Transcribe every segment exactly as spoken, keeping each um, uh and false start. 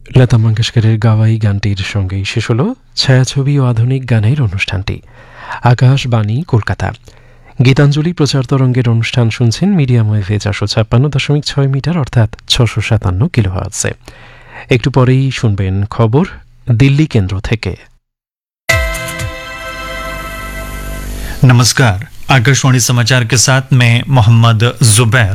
লতা মঙ্গেশকরের গাওয়া এই গানটির সঙ্গেই শেষ হল ছায়াছবি ও আধুনিক গানের অনুষ্ঠানটি। আকাশবাণী কলকাতা। গীতাঞ্জলি প্রচার তরঙ্গের অনুষ্ঠান শুনছেন মিডিয়াম ওয়েভে চারশো ছাপ্পান্ন দশমিক ছয় মিটার অর্থাৎ ছশো সাতান্ন কিলোহার্টজে। একটু পরেই শুনবেন খবর दिल्ली केंद्र থেকে। नमस्कार, आकाशवाणी समाचार के साथ मैं मोहम्मद जुबैर।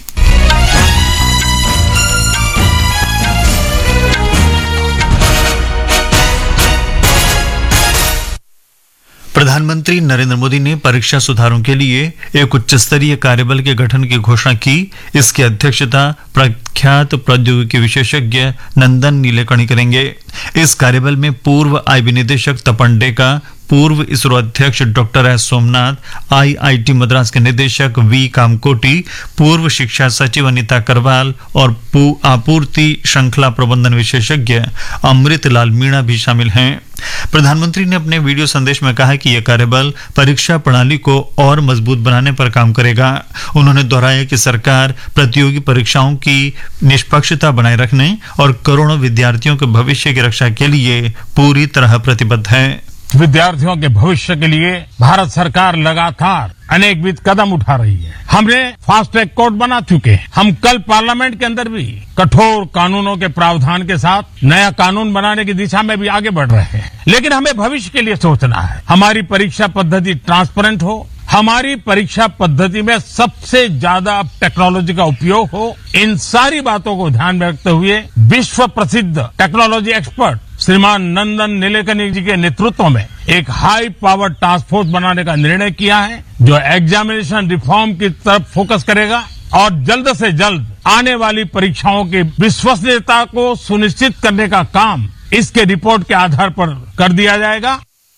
प्रधानमंत्री नरेंद्र मोदी ने परीक्षा सुधारों के लिए एक उच्च स्तरीय कार्यबल के गठन की घोषणा की। इसकी अध्यक्षता प्रख्यात प्रौद्योगिकी विशेषज्ञ नंदन नीलेकणी करेंगे। इस कार्यबल में पूर्व आईबी निदेशक तपन डेका, पूर्व इसरो अध्यक्ष doctor S Somnath, IIT Madras के निदेशक वी कामकोटी, पूर्व शिक्षा सचिव अनीता करवाल और आपूर्ति श्रृंखला प्रबंधन विशेषज्ञ अमृत लाल मीणा भी शामिल हैं। प्रधानमंत्री ने अपने वीडियो संदेश में कहा कि यह कार्यबल परीक्षा प्रणाली को और मजबूत बनाने पर काम करेगा। उन्होंने दोहराया कि सरकार प्रतियोगी परीक्षाओं की निष्पक्षता बनाए रखने और करोड़ों विद्यार्थियों के भविष्य की रक्षा के लिए पूरी तरह प्रतिबद्ध है। विद्यार्थियों के भविष्य के लिए भारत सरकार लगातार अनेकविध कदम उठा रही है। हमने फास्ट ट्रैक कोर्ट बना चुके हैं। हम कल पार्लियामेंट के अंदर भी कठोर कानूनों के प्रावधान के साथ नया कानून बनाने की दिशा में भी आगे बढ़ रहे हैं। लेकिन हमें भविष्य के लिए सोचना है। हमारी परीक्षा पद्धति ट्रांसपेरेंट हो, हमारी परीक्षा पद्धति में सबसे ज्यादा टेक्नोलॉजी का उपयोग हो। इन सारी बातों को ध्यान में रखते हुए विश्व प्रसिद्ध टेक्नोलॉजी एक्सपर्ट श्रीमान नंदन नीलेकणी जी के नेतृत्व में एक हाई पावर टास्क फोर्स बनाने का निर्णय किया है, जो एग्जामिनेशन रिफॉर्म की तरफ फोकस करेगा और जल्द से जल्द आने वाली परीक्षाओं की विश्वसनीयता को सुनिश्चित करने का काम इसके रिपोर्ट के आधार पर कर दिया जाएगा।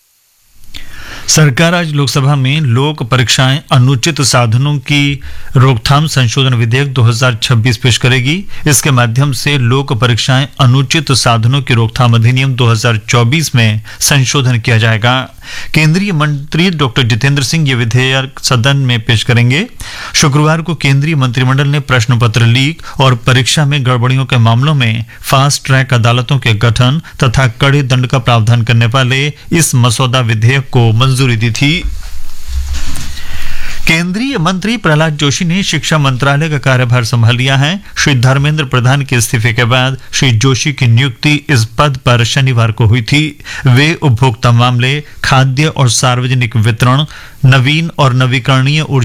सरकार आज लोकसभा में लोक परीक्षाएं अनुचित साधनों की रोकथाम संशोधन विधेयक दो हज़ार छब्बीस पेश करेगी। इसके माध्यम से लोक परीक्षाएं अनुचित साधनों की रोकथाम अधिनियम दो हज़ार चौबीस में संशोधन किया जाएगा। केंद्रीय मंत्री डॉक्टर जितेंद्र सिंह ये विधेयक सदन में पेश करेंगे। शुक्रवार को केंद्रीय मंत्रिमंडल ने प्रश्न पत्र लीक और परीक्षा में गड़बड़ियों के मामलों में फास्ट ट्रैक अदालतों के गठन तथा कड़े दंड का प्रावधान करने वाले इस मसौदा विधेयक को मंजूरी दी थी। केंद्रीय मंत्री प्रहलाद जोशी ने शिक्षा मंत्रालय का कार्यभार संभाल लिया है। श्री धर्मेंद्र प्रधान के इस्तीफे के बाद श्री जोशी की नियुक्ति इस पद पर शनिवार को हुई थी। वे उपभोक्ता मामले, खाद्य और सार्वजनिक वितरण, नवीन और नवीकरणीय ऊर्जा